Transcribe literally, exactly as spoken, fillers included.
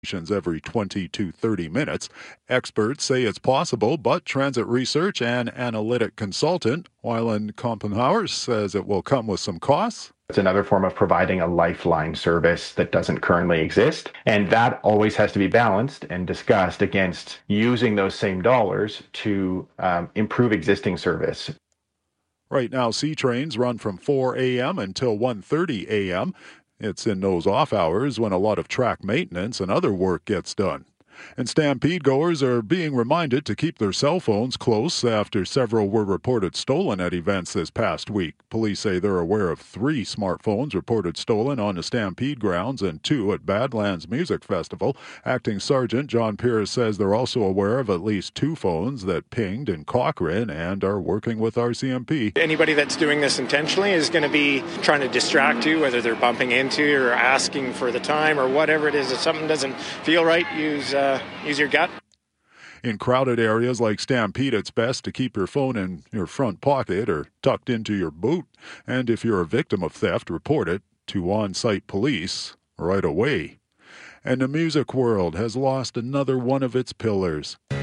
every twenty to thirty minutes. Experts say it's possible, but transit research and analytic consultant Wyland Kompenhauer says it will come with some costs. It's another form of providing a lifeline service that doesn't currently exist. And that always has to be balanced and discussed against using those same dollars to um, improve existing service. Right now, C trains run from four a.m. until one thirty a.m. It's in those off hours when a lot of track maintenance and other work gets done. And Stampede goers are being reminded to keep their cell phones close after several were reported stolen at events this past week. Police say they're aware of three smartphones reported stolen on the Stampede grounds and two at Badlands Music Festival. Acting Sergeant John Pierce says they're also aware of at least two phones that pinged in Cochrane and are working with R C M P. Anybody that's doing this intentionally is going to be trying to distract you, whether they're bumping into you or asking for the time or whatever it is. If something doesn't feel right, use uh, use your gut. In crowded areas like Stampede, it's best to keep your phone in your front pocket or tucked into your boot. And if you're a victim of theft, report it to on-site police right away. And the music world has lost another one of its pillars.